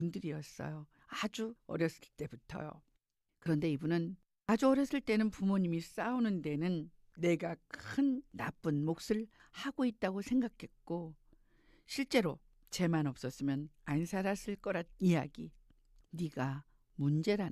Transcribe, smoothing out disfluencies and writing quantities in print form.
분들이었어요. 아주 어렸을 때부터요. 그런데 이분은 아주 어렸을 때는 부모님이 싸우는 데는 내가 큰 나쁜 몫을 하고 있다고 생각했고 실제로 쟤만 없었으면 안 살았을 거란 이야기. 네가 문제라는